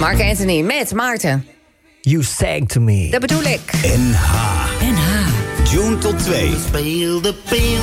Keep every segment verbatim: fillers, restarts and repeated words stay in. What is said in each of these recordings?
Mark Anthony met Maarten. You sang to me. Dat bedoel ik. N H. N H. June tot twee. Speel de pim.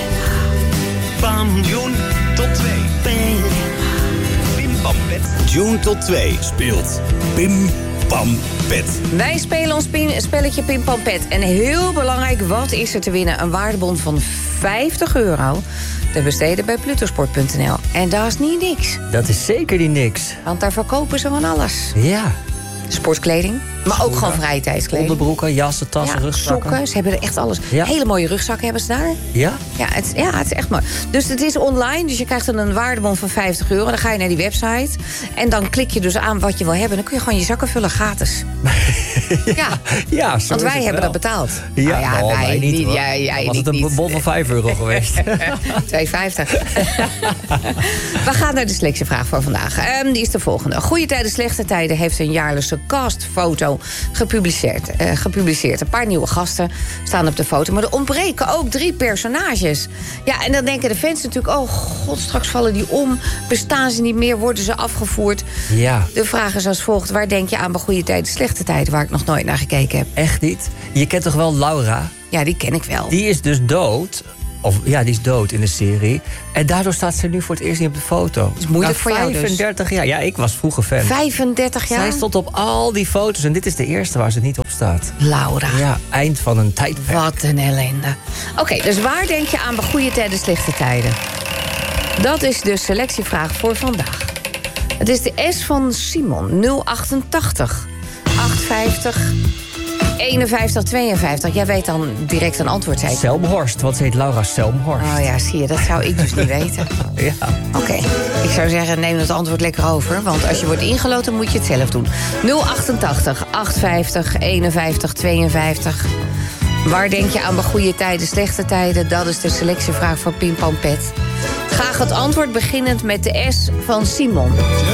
Pam. June tot twee. Pim. Pim Pam Pet. June tot twee speelt Pim Pam Pet. Wij spelen ons pin, spelletje Pim Pam Pet. En heel belangrijk, wat is er te winnen? Een waardebon van vijftig euro. Te besteden bij plutosport punt n l. En dat is niet niks. Dat is zeker niet niks. Want daar verkopen ze van alles. Ja. Sportkleding, maar ook gewoon vrije tijdskleding. Onderbroeken, jassen, tassen, Ja, rugzakken. sokken, ze hebben er echt alles. Ja. Hele mooie rugzakken hebben ze daar. Ja? Ja het, ja, het is echt mooi. Dus het is online, dus je krijgt dan een waardebon van vijftig euro. Dan ga je naar die website en dan klik je dus aan wat je wil hebben. Dan kun je gewoon je zakken vullen, gratis. ja, ja, ja zo want is wij het hebben wel. dat betaald. Ja, nou ja oh, wij wij niet, hoor. Ja, jij was niet, het een niet. bon van vijf euro geweest. twee vijftig. We gaan naar de selectievraag voor vandaag. Um, die is de volgende. Goede tijden, slechte tijden heeft een jaarlijkse castfoto gepubliceerd. Uh, gepubliceerd. Een paar nieuwe gasten staan op de foto. Maar er ontbreken ook drie personages. Ja, en dan denken de fans natuurlijk... oh god, straks vallen die om. Bestaan ze niet meer? Worden ze afgevoerd? Ja. De vraag is als volgt. Waar denk je aan bij goede tijden, slechte tijden... waar ik nog nooit naar gekeken heb? Echt niet? Je kent toch wel Laura? Ja, die ken ik wel. Die is dus dood. Of ja, die is dood in de serie. En daardoor staat ze nu voor het eerst niet op de foto. Dat is moeilijk voor jou dus. vijfendertig jaar. Ja, ik was vroeger fan. vijfendertig jaar? Zij stond op al die foto's en dit is de eerste waar ze niet op staat. Laura. Ja, eind van een tijdperk. Wat een ellende. Oké, okay, dus waar denk je aan bij goede tijden, slechte tijden? Dat is de selectievraag voor vandaag. Het is de S van Simon, nul achtentachtig achtenvijftig eenenvijftig tweeënvijftig. Jij weet dan direct een antwoord, zei ik. Selmhorst, want ze heet Laura Selmhorst. Oh ja, zie je, dat zou ik dus niet weten. Ja. Oké, okay. Ik zou zeggen, neem het antwoord lekker over. Want als je wordt ingeloten, moet je het zelf doen. nul achtentachtig achtenvijftig eenenvijftig tweeënvijftig. Waar denk je aan bij goede tijden, slechte tijden? Dat is de selectievraag voor Pim Pam Pet. Graag het antwoord beginnend met de S van Simon.